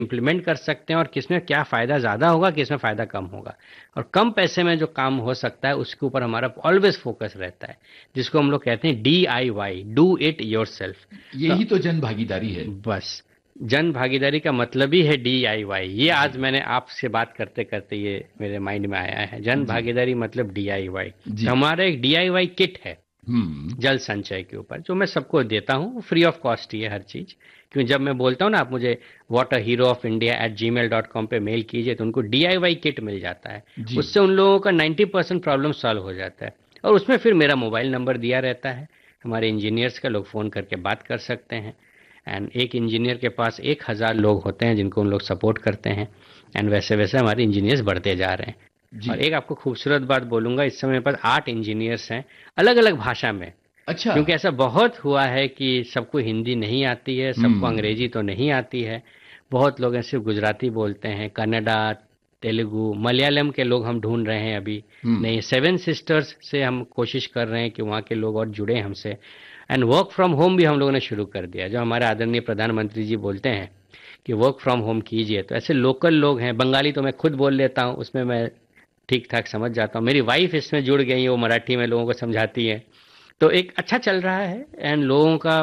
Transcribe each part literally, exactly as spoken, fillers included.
Implement कर सकते हैं और किसमें क्या फ़ायदा ज़्यादा होगा, किसमें फ़ायदा कम होगा, और कम पैसे में जो काम हो सकता है उसके ऊपर हमारा ऑलवेज फोकस रहता है, जिसको हम लोग कहते हैं D I Y, do it your self. तो यही तो जन भागीदारी है। बस, जन भागीदारी का मतलब ही है डी आई वाई। ये जी आज मैंने आपसे बात करते करते ये मेरे माइंड में आया है, जन जी भागीदारी मतलब डी आई वाई। जी। तो हमारा एक डी आई वाई किट है हम्म। जल संचय के ऊपर, जो मैं सबको देता हूँ, फ्री ऑफ कॉस्ट ही है हर चीज़। क्योंकि जब मैं बोलता हूँ ना, आप मुझे water hero of India at ji mail dot com पर मेल कीजिए, तो उनको डी आई वाई किट मिल जाता है। जी। उससे उन लोगों का नाइन्टी परसेंट प्रॉब्लम सॉल्व हो जाता है। और उसमें फिर मेरा मोबाइल नंबर दिया रहता है, हमारे इंजीनियर्स का, लोग फ़ोन करके बात कर सकते हैं। एंड एक इंजीनियर के पास एक हज़ार लोग होते हैं जिनको उन लोग सपोर्ट करते हैं। एंड वैसे वैसे हमारे इंजीनियर्स बढ़ते जा रहे हैं। जी। और एक आपको खूबसूरत बात बोलूँगा, इस समय मेरे पास आठ इंजीनियर्स हैं, अलग अलग भाषा में। अच्छा। क्योंकि ऐसा बहुत हुआ है कि सबको हिंदी नहीं आती है, सबको हम्म। अंग्रेजी तो नहीं आती है। बहुत लोग ऐसे गुजराती बोलते हैं, कन्नड़ा, तेलुगु, मलयालम के लोग हम ढूंढ रहे हैं अभी। हम्म। नहीं, सेवन सिस्टर्स से हम कोशिश कर रहे हैं कि वहाँ के लोग और जुड़े हमसे। एंड वर्क फ्रॉम होम भी हम लोगों ने शुरू कर दिया, जो हमारे आदरणीय प्रधानमंत्री जी बोलते हैं कि वर्क फ्रॉम होम कीजिए। तो ऐसे लोकल लोग हैं, बंगाली तो मैं खुद बोल लेता हूँ, उसमें मैं ठीक ठाक समझ जाता हूँ। मेरी वाइफ इसमें जुड़ गई है, वो मराठी में लोगों को समझाती है। तो एक अच्छा चल रहा है। एंड लोगों का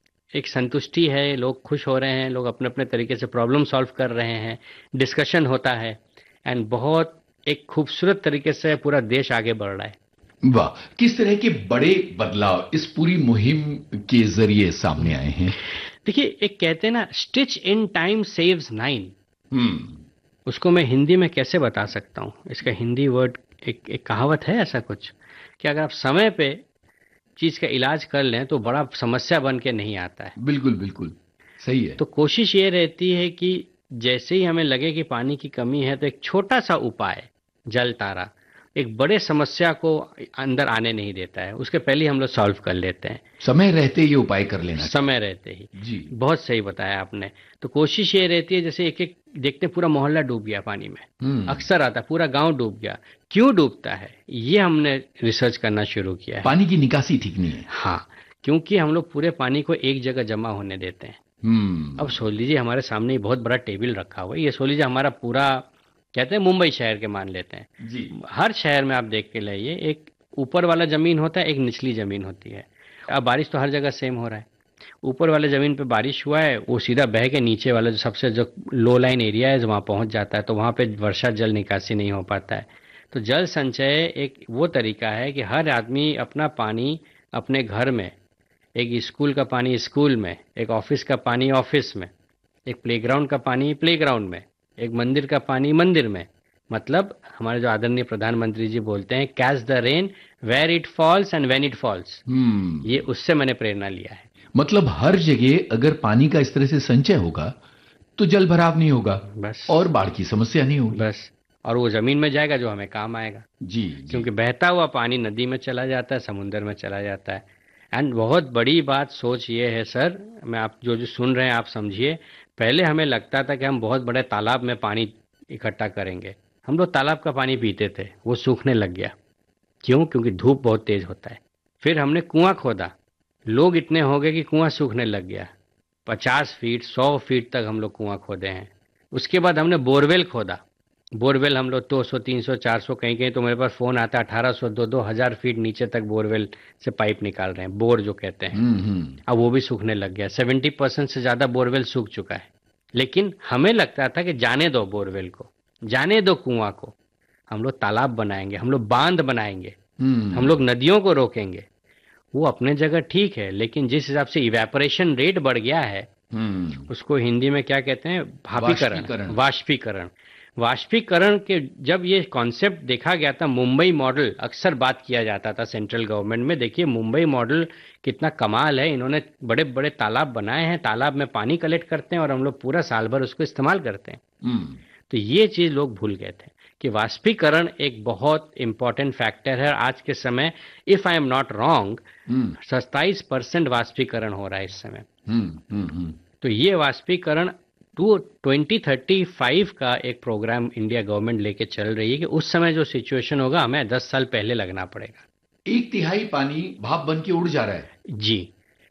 एक संतुष्टि है, लोग खुश हो रहे हैं, लोग अपने अपने तरीके से प्रॉब्लम सॉल्व कर रहे हैं, डिस्कशन होता है। एंड बहुत एक खूबसूरत तरीके से पूरा देश आगे बढ़ रहा है। वाह, किस तरह के बड़े बदलाव इस पूरी मुहिम के जरिए सामने आए हैं। देखिए, एक कहते हैं ना, stitch in time saves nine. हम्म। उसको मैं हिंदी में कैसे बता सकता हूँ, इसका हिंदी वर्ड, एक एक कहावत है ऐसा कुछ, कि अगर आप समय पे चीज़ का इलाज कर लें तो बड़ा समस्या बन के नहीं आता है। बिल्कुल बिल्कुल सही है। तो कोशिश ये रहती है कि जैसे ही हमें लगे कि पानी की कमी है, तो एक छोटा सा उपाय, जल तारा, एक बड़े समस्या को अंदर आने नहीं देता है, उसके पहले ही हम लोग सॉल्व कर लेते हैं। समय रहते ये उपाय कर लेना समय चाहिए। रहते ही। जी। बहुत सही बताया आपने। तो कोशिश ये रहती है, जैसे एक एक देखते पूरा मोहल्ला डूब गया पानी में, हम्म। अक्सर आता पूरा गांव डूब गया, क्यों डूबता है, ये हमने रिसर्च करना शुरू किया है। पानी की निकासी ठीक नहीं है। हाँ, क्योंकि हम लोग पूरे पानी को एक जगह जमा होने देते हैं। अब हम्म। सोच लीजिए, हमारे सामने ही बहुत बड़ा टेबल रखा हुआ है, ये सोच लीजिए हमारा पूरा, कहते हैं मुंबई शहर के मान लेते जी। हैं, हर शहर में आप देख के लाइए, एक ऊपर वाला जमीन होता है, एक निचली जमीन होती है। अब बारिश तो हर जगह सेम हो रहा है। ऊपर वाले जमीन पे बारिश हुआ है, वो सीधा बह के नीचे वाला जो सबसे जो लो लाइन एरिया है, वहाँ पहुँच जाता है, तो वहाँ पे वर्षा जल निकासी नहीं हो पाता है। तो जल संचय एक वो तरीका है कि हर आदमी अपना पानी अपने घर में, एक स्कूल का पानी स्कूल में, एक ऑफिस का पानी ऑफिस में, एक प्लेग्राउंड का पानी प्लेग्राउंड में, एक मंदिर का पानी मंदिर में। मतलब हमारे जो आदरणीय प्रधानमंत्री जी बोलते हैं, catch the rain where it falls and when it falls. ये हम्म। उससे मैंने प्रेरणा लिया है। मतलब हर जगह अगर पानी का इस तरह से संचय होगा तो जल भराव नहीं होगा बस, और बाढ़ की समस्या नहीं होगी। बस। और वो जमीन में जाएगा जो हमें काम आएगा। जी जी। क्योंकि बहता हुआ पानी नदी में चला जाता है, समुंदर में चला जाता है। एंड बहुत बड़ी बात सोच ये है सर, मैं आप जो जो सुन रहे हैं आप समझिए। पहले हमें लगता था कि हम बहुत बड़े तालाब में पानी इकट्ठा करेंगे, हम लोग तालाब का पानी पीते थे, वो सूखने लग गया। क्यों? क्योंकि धूप बहुत तेज होता है। फिर हमने कुआं खोदा, लोग इतने हो गए कि कुआं सूखने लग गया। पचास फीट सौ फीट तक हम लोग कुआं खोदे हैं। उसके बाद हमने बोरवेल खोदा। बोरवेल हम लोग दो सौ तीन सौ चार सौ, कहीं कहीं तो मेरे पास फ़ोन आता है अठारह सौ, दो दो हज़ार फीट नीचे तक बोरवेल से पाइप निकाल रहे हैं, बोर जो कहते हैं। हम्म हम्म। अब वो भी सूखने लग गया, सेवेंटी परसेंट से ज़्यादा बोरवेल सूख चुका है। लेकिन हमें लगता था कि जाने दो बोरवेल को, जाने दो कुआं को, हम लोग तालाब बनाएंगे, हम लोग बांध बनाएंगे, हम हम्म। लोग नदियों को रोकेंगे। वो अपने जगह ठीक है, लेकिन जिस हिसाब से इवेपोरेशन रेट बढ़ गया है, हम्म। उसको हिंदी में क्या कहते हैं, भापीकरण, वाष्पीकरण। वाष्पीकरण। वाष्पीकरण के जब ये कॉन्सेप्ट देखा गया था, मुंबई मॉडल अक्सर बात किया जाता था सेंट्रल गवर्नमेंट में। देखिए मुंबई मॉडल कितना कमाल है, इन्होंने बड़े बड़े तालाब बनाए हैं, तालाब में पानी कलेक्ट करते हैं और हम लोग पूरा साल भर उसको इस्तेमाल करते हैं। हम्म। तो ये चीज़ लोग भूल गए थे कि वाष्पीकरण एक बहुत इंपॉर्टेंट फैक्टर है। आज के समय, if I am not wrong, हम्म। सत्ताईस परसेंट वाष्पीकरण हो रहा है इस समय। हम्म। हम्म। हम्म। तो ये वाष्पीकरण टू ट्वेंटी थर्टी फाइव का एक प्रोग्राम इंडिया गवर्नमेंट लेके चल रही है कि उस समय जो सिचुएशन होगा, हमें दस साल पहले लगना पड़ेगा। एक तिहाई पानी भाप बन के उड़ जा रहा है। जी।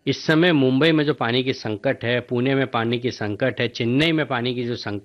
इस समय मुंबई में जो पानी की संकट है, पुणे में पानी की संकट है, चेन्नई में पानी की जो संकट